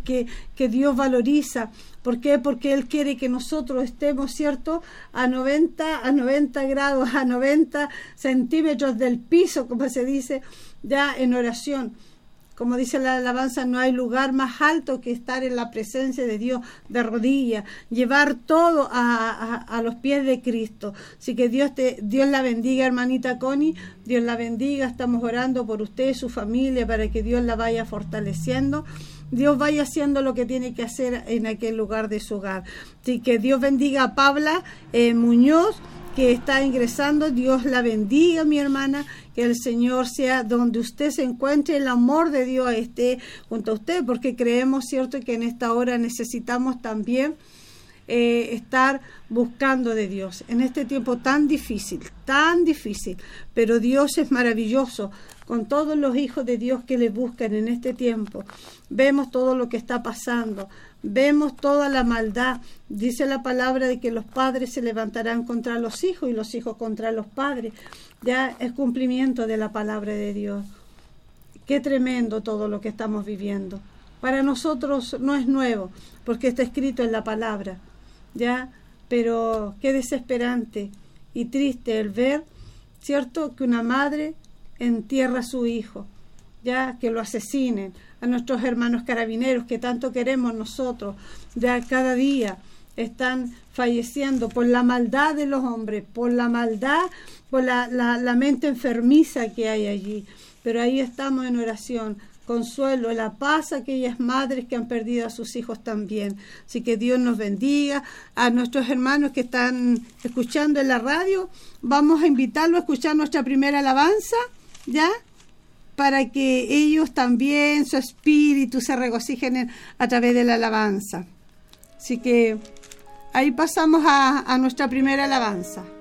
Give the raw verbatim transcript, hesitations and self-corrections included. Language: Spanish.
que, que Dios valoriza. ¿Por qué? Porque Él quiere que nosotros estemos, ¿cierto?, a noventa, a noventa grados, a noventa centímetros del piso, como se dice, ya en oración. Como dice la alabanza, no hay lugar más alto que estar en la presencia de Dios de rodillas, llevar todo a, a, a los pies de Cristo. Así que Dios, te, Dios la bendiga, hermanita Connie, Dios la bendiga. Estamos orando por usted y su familia para que Dios la vaya fortaleciendo. Dios vaya haciendo lo que tiene que hacer en aquel lugar de su hogar. Así que Dios bendiga a Paula eh, Muñoz, que está ingresando. Dios la bendiga, mi hermana, que el Señor sea donde usted se encuentre, el amor de Dios esté junto a usted, porque creemos, cierto, que en esta hora necesitamos también eh, estar buscando de Dios, en este tiempo tan difícil, tan difícil, pero Dios es maravilloso, con todos los hijos de Dios que le buscan en este tiempo. Vemos todo lo que está pasando, vemos toda la maldad. Dice la palabra de que los padres se levantarán contra los hijos y los hijos contra los padres. Ya es cumplimiento de la palabra de Dios. Qué tremendo todo lo que estamos viviendo. Para nosotros no es nuevo, porque está escrito en la palabra, ya, pero qué desesperante y triste el ver, cierto, que una madre entierra a su hijo, ya, que lo asesinen, a nuestros hermanos carabineros que tanto queremos nosotros, ya cada día están falleciendo por la maldad de los hombres, por la maldad, por la, la, la mente enfermiza que hay allí. Pero ahí estamos en oración, consuelo, la paz a aquellas madres que han perdido a sus hijos también. Así que Dios nos bendiga. A nuestros hermanos que están escuchando en la radio, vamos a invitarlos a escuchar nuestra primera alabanza, ¿ya?, para que ellos también, su espíritu, se regocijen a través de la alabanza. Así que ahí pasamos a, a nuestra primera alabanza.